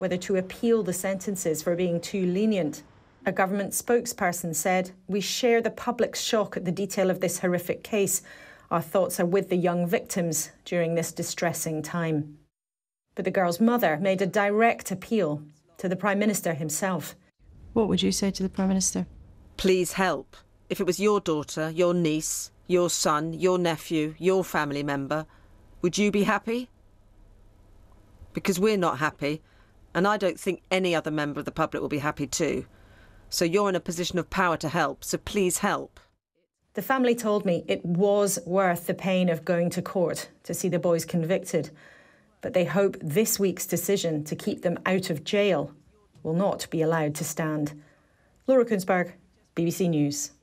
whether to appeal the sentences for being too lenient. A government spokesperson said, "We share the public's shock at the detail of this horrific case. Our thoughts are with the young victims during this distressing time." But the girl's mother made a direct appeal to the Prime Minister himself. What would you say to the Prime Minister? Please help. If it was your daughter, your niece, your son, your nephew, your family member, would you be happy? Because we're not happy, and I don't think any other member of the public will be happy too. So you're in a position of power to help, so please help. The family told me it was worth the pain of going to court to see the boys convicted, but they hope this week's decision to keep them out of jail will not be allowed to stand. Laura Kuenssberg, BBC News.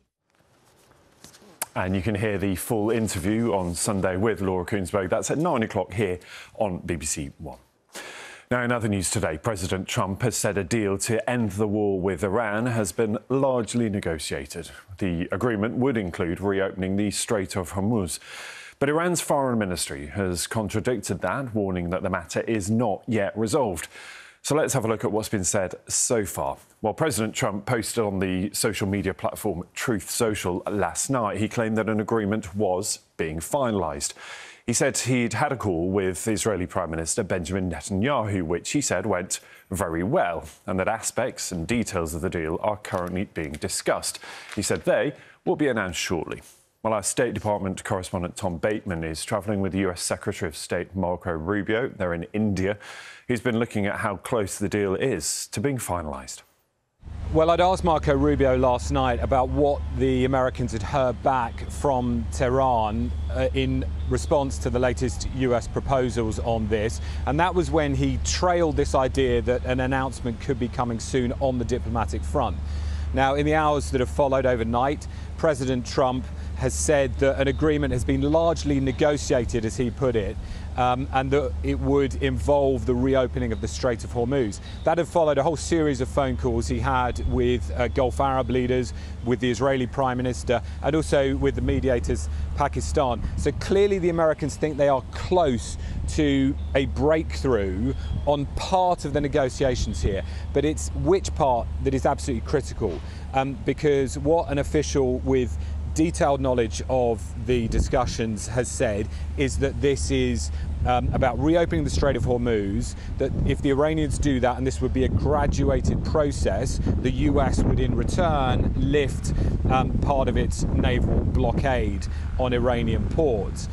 And you can hear the full interview on Sunday with Laura Kuenssberg. That's at 9 o'clock here on BBC One. Now, in other news today, President Trump has said a deal to end the war with Iran has been largely negotiated. The agreement would include reopening the Strait of Hormuz. But Iran's foreign ministry has contradicted that, warning that the matter is not yet resolved. So let's have a look at what's been said so far. Well, President Trump posted on the social media platform Truth Social last night. He claimed that an agreement was being finalised. He said he'd had a call with Israeli Prime Minister Benjamin Netanyahu, which he said went very well, and that aspects and details of the deal are currently being discussed. He said they will be announced shortly. Well, our State Department correspondent Tom Bateman is travelling with the US Secretary of State Marco Rubio. They're in India. He's been looking at how close the deal is to being finalised. Well, I'd asked Marco Rubio last night about what the Americans had heard back from Tehran in response to the latest US proposals on this. And that was when he trailed this idea that an announcement could be coming soon on the diplomatic front. Now, in the hours that have followed overnight, President Trump has said that an agreement has been largely negotiated, as he put it, and that it would involve the reopening of the Strait of Hormuz. That had followed a whole series of phone calls he had with Gulf Arab leaders, with the Israeli Prime Minister, and also with the mediators, Pakistan. So clearly the Americans think they are close to a breakthrough on part of the negotiations here. But it's which part that is absolutely critical, because what an official with detailed knowledge of the discussions has said is that this is about reopening the Strait of Hormuz, that if the Iranians do that, and this would be a graduated process, the US would in return lift part of its naval blockade on Iranian ports.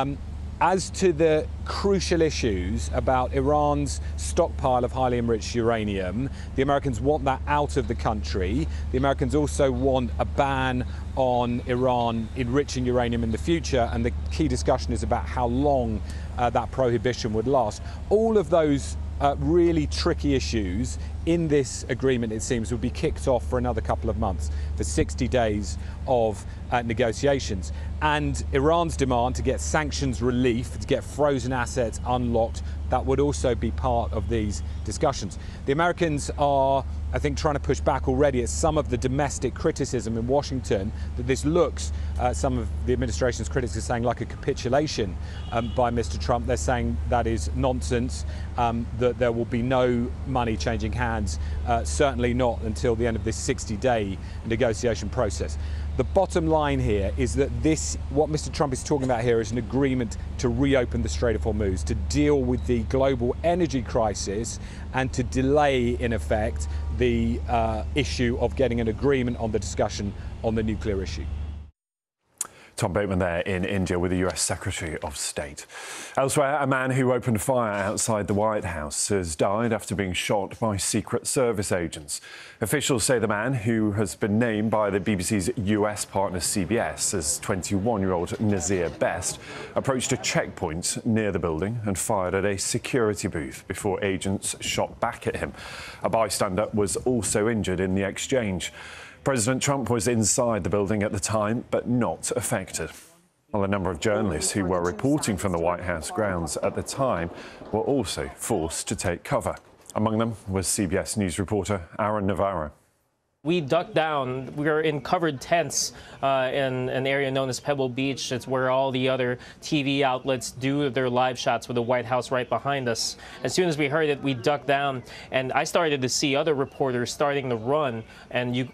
As to the crucial issues about Iran's stockpile of highly enriched uranium, the Americans want that out of the country. The Americans also want a ban on Iran enriching uranium in the future, and the key discussion is about how long that prohibition would last. All of those really tricky issues in this agreement, it seems, will be kicked off for another couple of months, for 60 days of negotiations. And Iran's demand to get sanctions relief, to get frozen assets unlocked, that would also be part of these discussions. The Americans are, I think, trying to push back already at some of the domestic criticism in Washington that this looks, some of the administration's critics are saying, like a capitulation by Mr. Trump. They're saying that is nonsense, that there will be no money changing hands, certainly not until the end of this 60-day negotiation process. The bottom line here is that what Mr. Trump is talking about here is an agreement to reopen the Strait of Hormuz, to deal with the global energy crisis and to delay, in effect, the issue of getting an agreement on the discussion on the nuclear issue. Tom Bateman there in India with the US Secretary of State. Elsewhere, a man who opened fire outside the White House has died after being shot by Secret Service agents. Officials say the man, who has been named by the BBC's US partner CBS as 21-year-old Nazir Best, approached a checkpoint near the building and fired at a security booth before agents shot back at him. A bystander was also injured in the exchange. President Trump was inside the building at the time, but not affected. Well, a number of journalists who were reporting from the White House grounds at the time were also forced to take cover. Among them was CBS News reporter Aaron Navarro. We ducked down. We were in covered tents in an area known as Pebble Beach. It's where all the other TV outlets do their live shots with the White House right behind us. As soon as we heard it, we ducked down, and I started to see other reporters starting to run, and